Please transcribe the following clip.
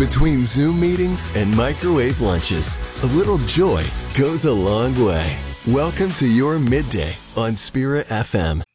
Between Zoom meetings and microwave lunches, a little joy goes a long way. Welcome to your midday on Spirit FM.